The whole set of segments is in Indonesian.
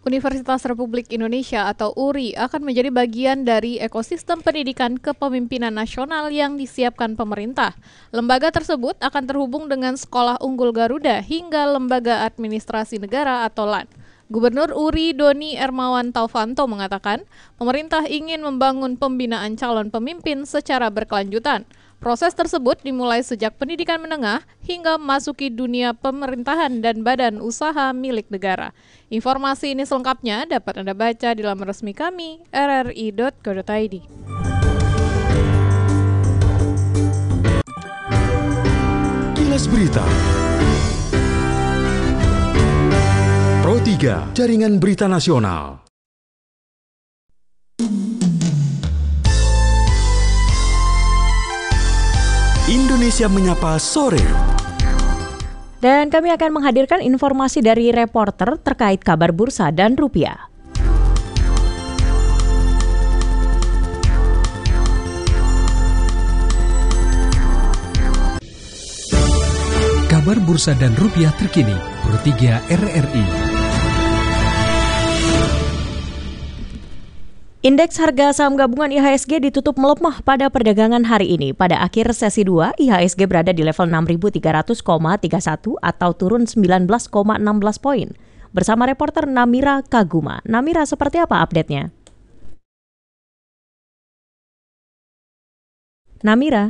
Universitas Republik Indonesia atau URI akan menjadi bagian dari ekosistem pendidikan kepemimpinan nasional yang disiapkan pemerintah. Lembaga tersebut akan terhubung dengan Sekolah Unggul Garuda hingga Lembaga Administrasi Negara atau LAN. Gubernur URI Doni Ermawan Taufanto mengatakan, pemerintah ingin membangun pembinaan calon pemimpin secara berkelanjutan. Proses tersebut dimulai sejak pendidikan menengah hingga memasuki dunia pemerintahan dan badan usaha milik negara. Informasi ini selengkapnya dapat Anda baca di laman resmi kami, rri.co.id. Kilas Berita Pro 3, Jaringan Berita Nasional. Indonesia Menyapa Sore. Dan kami akan menghadirkan informasi dari reporter terkait kabar bursa dan rupiah. Kabar bursa dan rupiah terkini, Pro 3 RRI. Indeks harga saham gabungan IHSG ditutup melemah pada perdagangan hari ini. Pada akhir sesi 2, IHSG berada di level 6.300,31 atau turun 19,16 poin. Bersama reporter Namira Kaguma. Namira, seperti apa update-nya? Namira,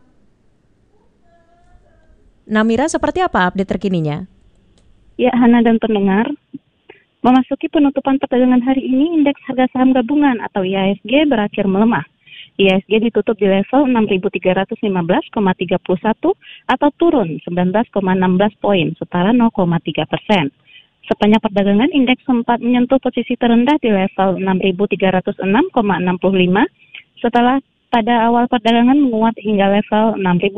seperti apa update terkininya? Ya, Hana dan pendengar. Memasuki penutupan perdagangan hari ini, indeks harga saham gabungan atau IHSG berakhir melemah. IHSG ditutup di level 6.315,31 atau turun 19,16 poin, setara 0,3%. Sepanjang perdagangan, indeks sempat menyentuh posisi terendah di level 6.306,65 setelah pada awal perdagangan menguat hingga level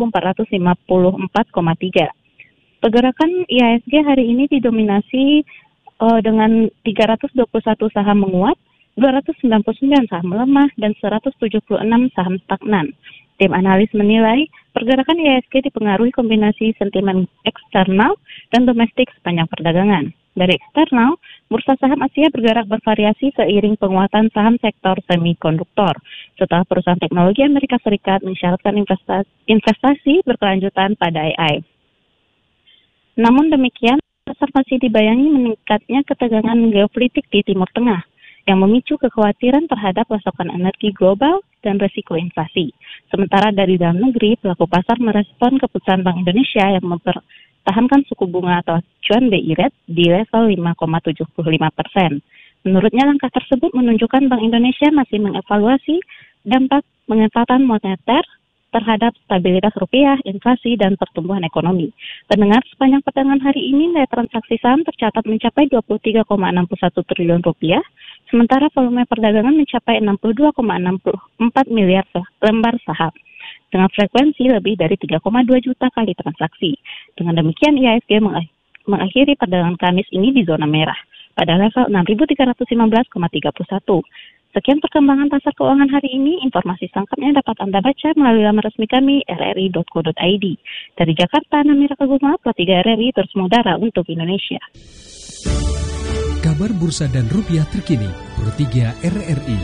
6.454,3. Pergerakan IHSG hari ini didominasi dengan 321 saham menguat, 299 saham melemah, dan 176 saham stagnan. Tim analis menilai pergerakan IHSG dipengaruhi kombinasi sentimen eksternal dan domestik sepanjang perdagangan. Dari eksternal, bursa saham Asia bergerak bervariasi seiring penguatan saham sektor semikonduktor, setelah perusahaan teknologi Amerika Serikat mensyaratkan investasi berkelanjutan pada AI. Namun demikian, pasar masih dibayangi meningkatnya ketegangan geopolitik di Timur Tengah yang memicu kekhawatiran terhadap pasokan energi global dan resiko inflasi. Sementara dari dalam negeri, pelaku pasar merespon keputusan Bank Indonesia yang mempertahankan suku bunga atau acuan BI rate di level 5,75%. Menurutnya, langkah tersebut menunjukkan Bank Indonesia masih mengevaluasi dampak pengetatan moneter terhadap stabilitas rupiah, inflasi, dan pertumbuhan ekonomi. Pendengar, sepanjang perdagangan hari ini, nilai transaksi saham tercatat mencapai 23,61 triliun rupiah, sementara volume perdagangan mencapai 62,64 miliar lembar saham, dengan frekuensi lebih dari 3,2 juta kali transaksi. Dengan demikian, IHSG mengakhiri perdagangan Kamis ini di zona merah, pada level 6.315,31. Sekian perkembangan pasar keuangan hari ini. Informasi selengkapnya dapat Anda baca melalui laman resmi kami rri.co.id. Dari Jakarta, Namira Kaguma, Pro 3 RRI, terus mengudara untuk Indonesia. Kabar bursa dan rupiah terkini, Pro 3 RRI.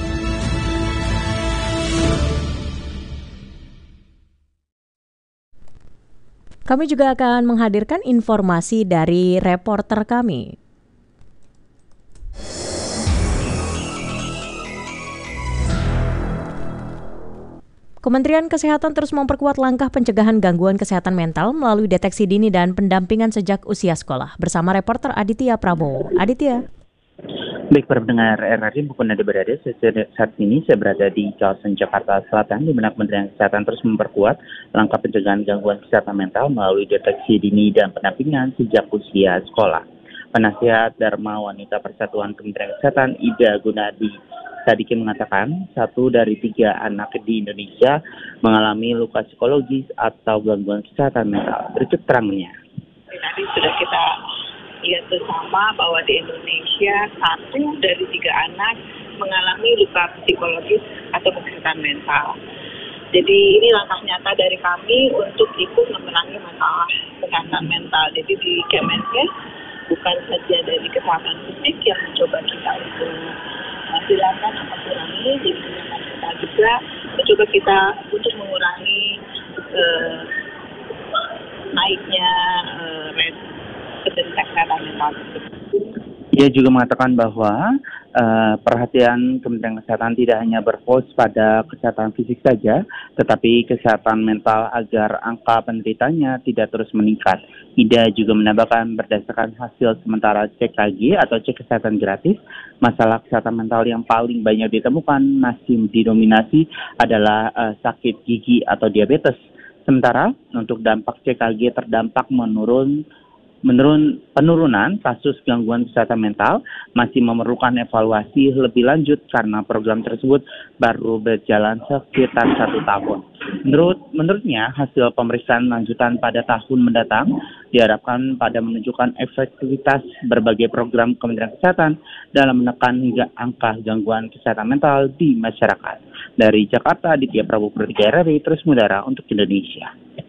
Kami juga akan menghadirkan informasi dari reporter kami. Kementerian Kesehatan terus memperkuat langkah pencegahan gangguan kesehatan mental melalui deteksi dini dan pendampingan sejak usia sekolah. Bersama reporter Aditya Prabowo. Aditya. Baik, para pendengar RRI, bukan Anda berada saat ini, saya berada di kawasan Jakarta Selatan, di mana Kementerian Kesehatan terus memperkuat langkah pencegahan gangguan kesehatan mental melalui deteksi dini dan pendampingan sejak usia sekolah. Penasihat Dharma Wanita Persatuan Kementerian Kesehatan, Ida Gunadi Sadikin mengatakan 1 dari 3 anak di Indonesia mengalami luka psikologis atau gangguan kesehatan mental. Berikut terangnya. Tadi sudah kita lihat bersama bahwa di Indonesia 1 dari 3 anak mengalami luka psikologis atau kesehatan mental. Jadi ini langkah nyata dari kami untuk ikut memenangi masalah kesehatan mental. Jadi di Kemenkes bukan saja dari kesehatan fisik yang mencoba kita untuk hilangkan atau kurangi, jadi kesehatan mental juga mencoba kita untuk mengurangi naiknya rate penderita kesehatan mental tersebut. Ia juga mengatakan bahwa perhatian Kementerian Kesehatan tidak hanya berfokus pada kesehatan fisik saja, tetapi kesehatan mental agar angka penderitanya tidak terus meningkat. Ida juga menambahkan berdasarkan hasil sementara CKG atau cek kesehatan gratis, masalah kesehatan mental yang paling banyak ditemukan masih didominasi adalah sakit gigi atau diabetes. Sementara untuk dampak CKG terdampak penurunan kasus gangguan kesehatan mental masih memerlukan evaluasi lebih lanjut karena program tersebut baru berjalan sekitar 1 tahun. Menurutnya, hasil pemeriksaan lanjutan pada tahun mendatang diharapkan pada menunjukkan efektivitas berbagai program Kementerian Kesehatan dalam menekan hingga angka gangguan kesehatan mental di masyarakat. Dari Jakarta, Aditya Prabu Pro 3 RRI, terus mengudara untuk Indonesia.